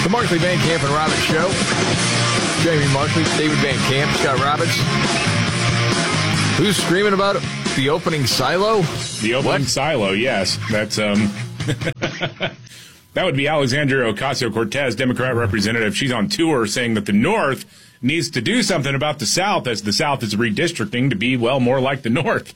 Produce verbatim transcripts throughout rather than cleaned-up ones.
The Markley, Van Camp, and Roberts Show. Jamie Markley, David Van Camp, Scott Roberts. Who's screaming about it? The opening silo? The opening What? silo, yes. That's, um... that would be Alexandria Ocasio-Cortez, Democrat representative. She's on tour saying that the North needs to do something about the South as the South is redistricting to be, well, more like the North.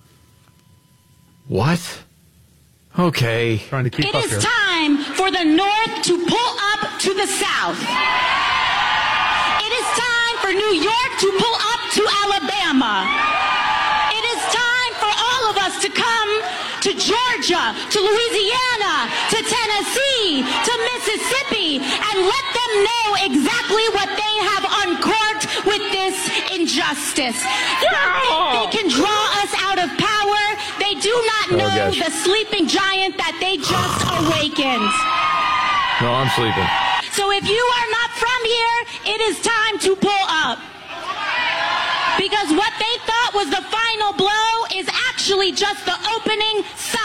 What? Okay. Trying to keep It up is here. time for the North to pull up to the South. It is time for New York to pull up to Alabama. It is time for all of us to come to Georgia, to Louisiana, to Tennessee, to Mississippi, and let them know exactly what they have uncorked with this injustice. They think they can draw us out of power. They do not know gosh. the sleeping giant that they just awakened. No, I'm sleeping. So if you are not from here, it is time to pull up. Because what they thought was the final blow is actually just the opening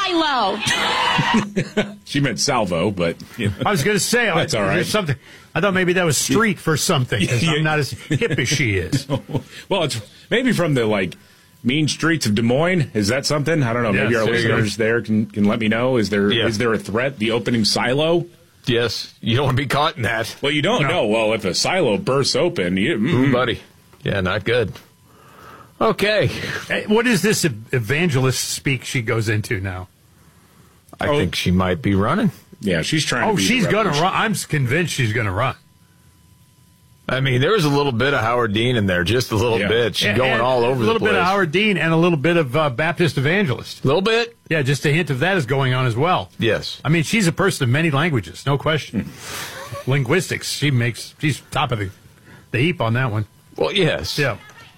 silo. She meant salvo, but... You know. I was going to say, That's I, all right. there's something. I thought maybe that was street for something, 'cause I'm not as hip as she is. Well, it's maybe from the, like, mean streets of Des Moines. Is that something? I don't know. Maybe Yes, our there you go. listeners there can, can let me know. Is there is Yeah. there a threat, the opening silo? Yes, you don't want to be caught in that. Well, you don't No. know. Well, if a silo bursts open, you, mm, Ooh, buddy. Yeah, not good. Okay. Hey, what is this ev- evangelist speak she goes into now? I Oh. think she might be running. yeah, she's trying Oh, to be she's the going to revolution- run. I'm s- convinced she's going to run. I mean, there was a little bit of Howard Dean in there, just a little Yeah. bit. She's And- going and all over A little the place. bit of Howard Dean and a little bit of uh, Baptist evangelist. A little bit? Yeah, just a hint of that is going on as well. Yes. I mean, she's a person of many languages, no question. Linguistics, she makes, she's top of the, the heap on that one. Well, yes. Yeah. All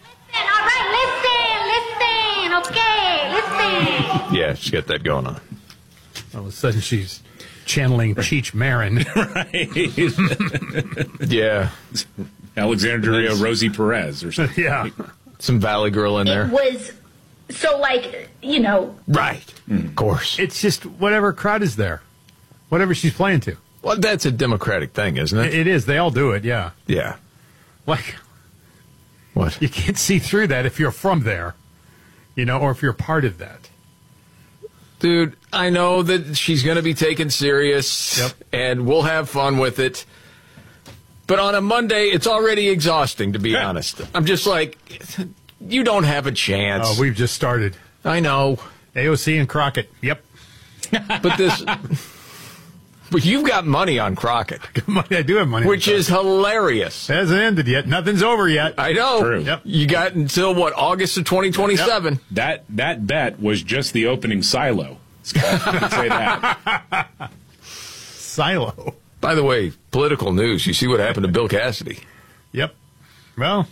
right, listen, listen, okay, listen. Yeah, she's got that going on. All of a sudden, she's channeling Cheech Marin. Yeah. Alexandria Rosie Perez or something. Yeah. Some Valley Girl in there. It was so, like, you know, Right. Of course. It's just whatever crowd is there, whatever she's playing to. Well, that's a Democratic thing, isn't it? It is. They all do it, yeah. Yeah. Like, What? you can't see through that if you're from there, you know, or if you're part of that. Dude, I know that she's going to be taken serious, Yep. and we'll have fun with it. But on a Monday, it's already exhausting, to be Yeah. honest. I'm just like, you don't have a chance. Oh, we've just started. I know. A O C and Crockett. Yep. But this... But you've got money on Crockett, I do have money. which is hilarious. It hasn't ended yet. Nothing's over yet. I know. True. Yep. You got until, what, August of twenty twenty-seven? That that bet was just the opening silo. Scott, I can say that. Silo. By the way, political news. You see what happened to Bill Cassidy. Yep. Well,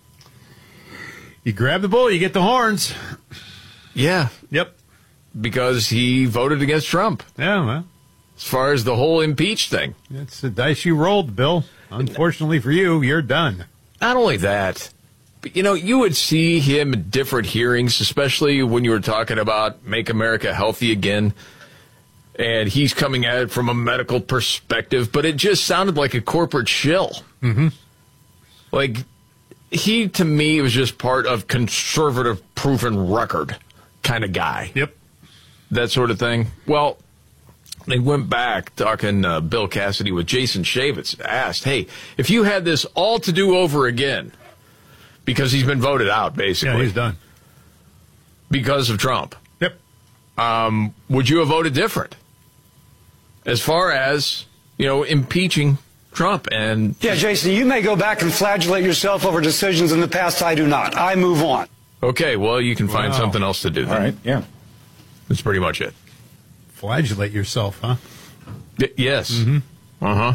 you grab the bull, you get the horns. Yeah, Yep. because he voted against Trump. Yeah, well, As far as the whole impeach thing. it's the dice you rolled, Bill. Unfortunately for you, you're done. Not only that, but, you know, you would see him in different hearings, especially when you were talking about Make America Healthy Again. And he's coming at it from a medical perspective, but it just sounded like a corporate shill. Mm-hmm. Like, he, to me, was just part of conservative proven record kind of guy. Yep. That sort of thing. Well, they went back talking uh, Bill Cassidy with Jason Chaffetz, asked, hey, if you had this all to do over again, because he's been voted out, basically, Yeah, he's done. because of Trump, Yep. um, would you have voted different? As far as, you know, impeaching Trump and... Yeah, Jason, you may go back and flagellate yourself over decisions in the past. I do not. I move on. Okay, well, you can find Wow. something else to do then. All right, yeah. That's pretty much it. Flagellate yourself, huh? Y- yes. Mm-hmm. Uh-huh.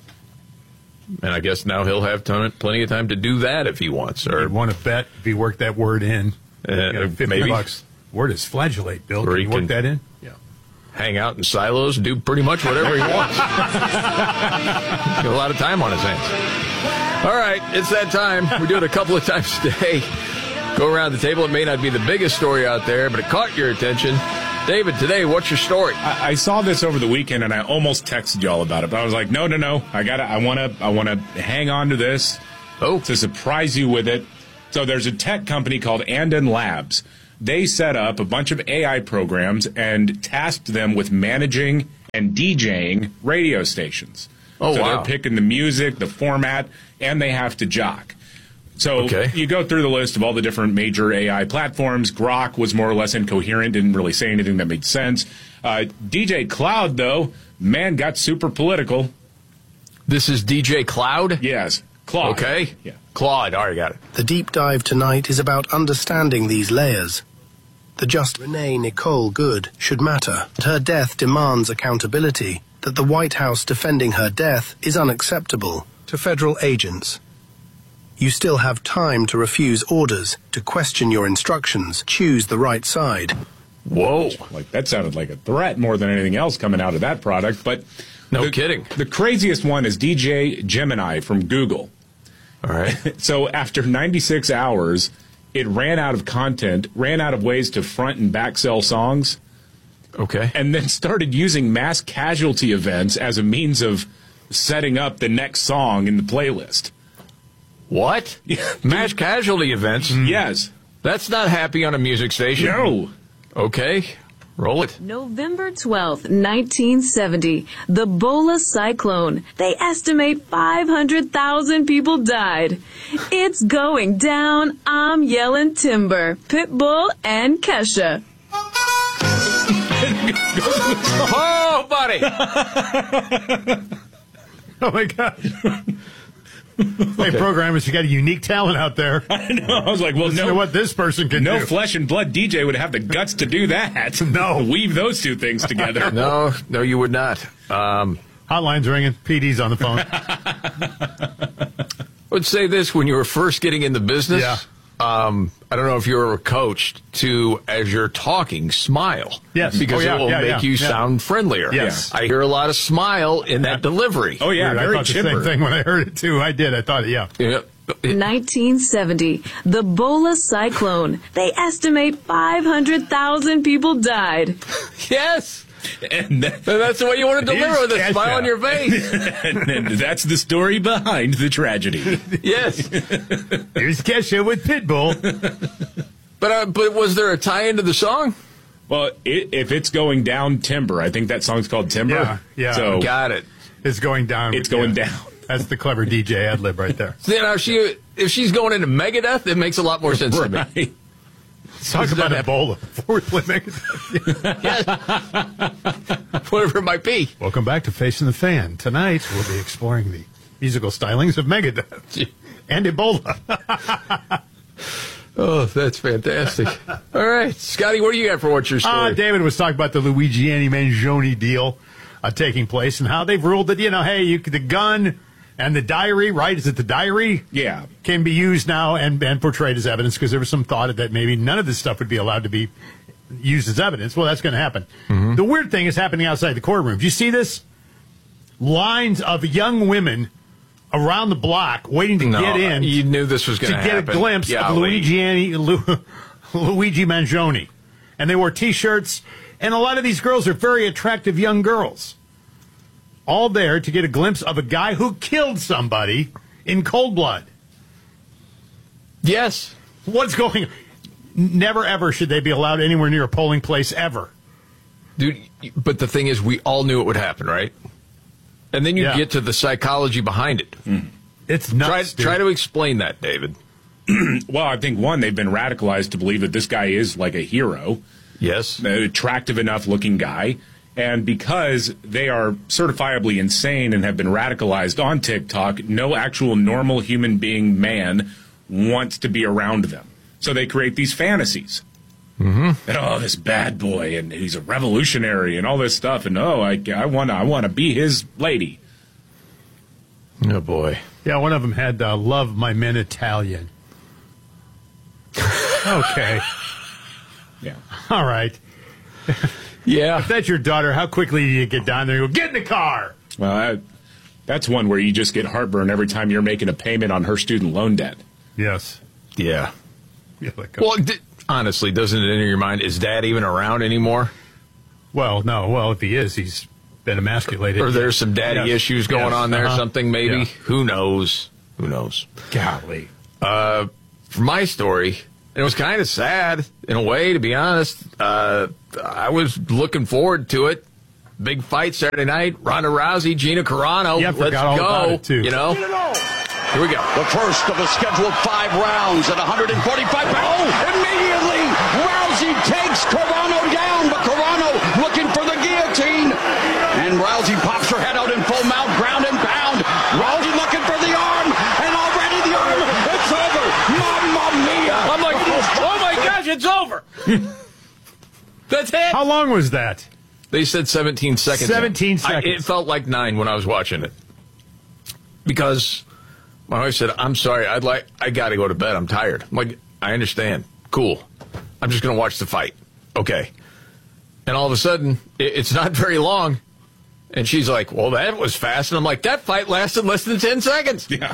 And I guess now he'll have ton- plenty of time to do that if he wants. Or I'd want to bet if he worked that word in. Uh, you know, fifty maybe. bucks. Word is flagellate, Bill. Or Can he you work can- that in? Yeah. hang out in silos and do pretty much whatever he wants. Got a lot of time on his hands. All right, it's that time. We do it a couple of times a day. Go around the table. It may not be the biggest story out there, but it caught your attention. David, today, what's your story? I, I saw this over the weekend, and I almost texted y'all about it, but I was like, no, no, no. I gotta. I want to. I want to hang on to this. Oh, to surprise you with it. So there's a tech company called Andon Labs. They set up a bunch of A I programs and tasked them with managing and DJing radio stations. Oh, so wow. they're picking the music, the format, and they have to jock. So okay. you go through the list of all the different major A I platforms. Grok was more or less incoherent, didn't really say anything that made sense. Uh, D J Cloud, though, man, got super political. This is D J Cloud? Yes, Claude. Okay. Yeah. Claude, all right, got it. The deep dive tonight is about understanding these layers. The just Renee Nicole Good should matter. That her death demands accountability. That the White House defending her death is unacceptable. To federal agents, you still have time to refuse orders, to question your instructions, choose the right side. Whoa. Like, that sounded like a threat more than anything else coming out of that product. But no the, kidding. The craziest one is D J Gemini from Google. All right. So after ninety-six hours, it ran out of content, ran out of ways to front and back sell songs. Okay. And then started using mass casualty events as a means of setting up the next song in the playlist. What? Mass casualty events? Yes. That's not happy on a music station. No. Okay. Roll it. November twelfth, nineteen seventy, the Bola cyclone. They estimate five hundred thousand people died. It's going down. I'm yelling timber. Pitbull and Kesha. Oh, buddy. Oh, my God. Hey, programmers, you got a unique talent out there. I know. I was like, well, Listen no. to what this person can No do. flesh and blood D J would have the guts to do that. No. Weave those two things together. No, no, you would not. Um, Hotline's ringing. P D's on the phone. I would say this, when you were first getting in the business, Yeah. um, I don't know if you were coached to, as you're talking, smile. Yes. Because Oh, yeah, it will yeah, make yeah, you yeah. sound friendlier. Yes. I hear a lot of smile in that delivery. Oh, yeah, Weird, I very thought the chipper. same thing when I heard it, too. I did. I thought, yeah. Yeah. nineteen seventy, the Bola cyclone. They estimate five hundred thousand people died. Yes. And, that, And that's the way you want to deliver, with a Kesha. smile on your face. and, and that's the story behind the tragedy. Yes. Here's Kesha with Pitbull. But uh, but was there a tie into the song? Well, it, if it's going down Timber, I think that song's called Timber. Yeah, yeah. So Got it. It's going down. it's going Yeah. down. That's the clever D J ad lib right there. You know, if she if she's going into Megadeth, it makes a lot more sense to me. Right. Let's talk about Ebola before we play Megadeth. Yes. Whatever it might be. Welcome back to Facing the Fan. Tonight, we'll be exploring the musical stylings of Megadeth and Ebola. Oh, that's fantastic. All right. Scotty, what do you got for what's your story? Uh, David was talking about the Luigi Annie Mangione deal uh, taking place and how they've ruled that, you know, hey, you, the gun and the diary, right? Is it the diary? Yeah. Can be used now and, and portrayed as evidence because there was some thought that maybe none of this stuff would be allowed to be used as evidence. Well, that's going to happen. Mm-hmm. The weird thing is happening outside the courtroom. Do you see this? Lines of young women around the block waiting to no, get in. You knew this was going to to get happen. a glimpse yeah, of Luigi Annie, Lu, Luigi Mangione. And they wore T-shirts. And a lot of these girls are very attractive young girls. All there to get a glimpse of a guy who killed somebody in cold blood. Yes. What's going on? Never, ever should they be allowed anywhere near a polling place, ever. Dude, but the thing is, we all knew it would happen, right? And then you Yeah. get to the psychology behind it. Mm. It's nuts. Try, try to explain that, David. Well, I think, one, they've been radicalized to believe that this guy is like a hero, Yes. an attractive enough looking guy. And because they are certifiably insane and have been radicalized on TikTok, no actual normal human being man wants to be around them. So they create these fantasies. Mm-hmm. And, oh, this bad boy, and he's a revolutionary, and all this stuff. And, oh, I, I want to I wanna be his lady. Oh, boy. Yeah, one of them had uh, Love My Men Italian. Okay. Yeah. All right. Yeah. If that's your daughter, how quickly do you get down there and go, get in the car? Well, I, that's one where you just get heartburn every time you're making a payment on her student loan debt. Yes. Yeah. Yeah, like, Well, d- honestly, doesn't it enter your mind, is Dad even around anymore? Well, no. Well, if he is, he's been emasculated. Or there's some daddy yes. issues going yes. on there, uh-huh. something maybe. Yeah. Who knows? Who knows? Golly. Uh, for my story, it was kind of sad in a way, to be honest. Uh, I was looking forward to it. Big fight Saturday night. Ronda Rousey, Gina Carano. Yeah, Let's all go. about it too. You know? Here we go. The first of a scheduled five rounds at one forty-five pounds. Oh, immediately Rousey takes Carano down, but Carano looking for the guillotine. And Rousey pops her head out in full mount, ground and pound. Rousey looking for the arm, and already the arm, it's over. Mamma mia. I'm like, oh my gosh, it's over. That's it. How long was that? They said seventeen seconds. seventeen I, seconds. it felt like nine when I was watching it. Because my wife said, I'm sorry, I'd like, I got to go to bed. I'm tired. I'm like, I understand. Cool. I'm just going to watch the fight. Okay. And all of a sudden, it, it's not very long. And she's like, well, that was fast. And I'm like, that fight lasted less than ten seconds. Yeah.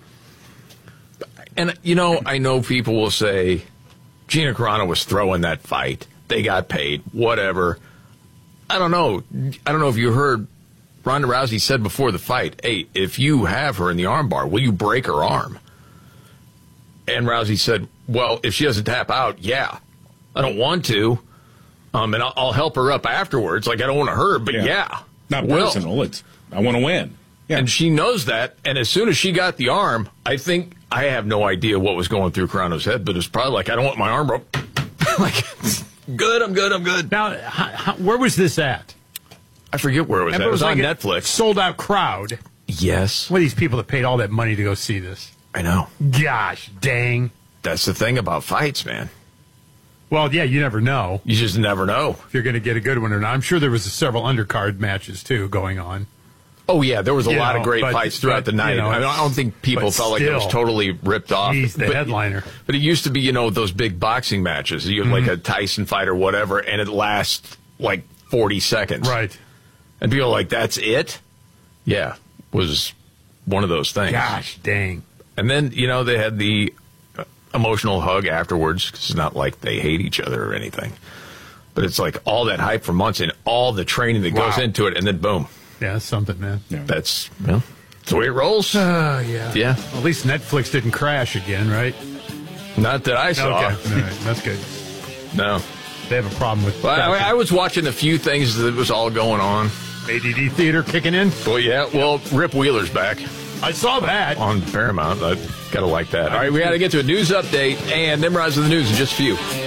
And, you know, I know people will say, Gina Carano was throwing that fight. They got paid. Whatever. I don't know. I don't know if you heard Ronda Rousey said before the fight, hey, if you have her in the armbar, will you break her arm? And Rousey said, well, if she doesn't tap out, yeah. I don't want to. Um, and I'll, I'll help her up afterwards. Like, I don't want to hurt her, but yeah. yeah Not will. personal. It's, I want to win. Yeah. And she knows that. And as soon as she got the arm, I think, I have no idea what was going through Carano's head, but it's probably like, I don't want my arm broke. Like, good, I'm good, I'm good. Now, how, how, where was this at? I forget where it was And at. It was, like on a Netflix. Sold out crowd. Yes. What are these people that paid all that money to go see this? I know. Gosh, dang. That's the thing about fights, man. Well, yeah, you never know. You just never know. If you're going to get a good one or not. I'm sure there was several undercard matches, too, going on. Oh, yeah, there was a you lot know, of great but, fights throughout but, the night. You know, I, mean, I don't think people felt like it was totally ripped off. He's the but, headliner. But it used to be, you know, those big boxing matches. You have mm-hmm. like a Tyson fight or whatever, and it lasts like forty seconds. Right. And people are like, that's it? Yeah, was one of those things. Gosh, dang. And then, you know, they had the emotional hug afterwards, because it's not like they hate each other or anything. But it's like all that hype for months and all the training that wow. goes into it, and then boom. Yeah, that's something, man. Yeah. That's, well, that's the way it rolls. Oh, uh, yeah. Yeah. Well, at least Netflix didn't crash again, right? Not that I saw. Okay. All right. That's good. No. They have a problem with well, I, I was watching a few things that was all going on. A D D Theater kicking in? Well, yeah. Well, Rip Wheeler's back. I saw that. On Paramount. I got to like that. All right, we got to get to a news update and Nimrod's in the news in just a few.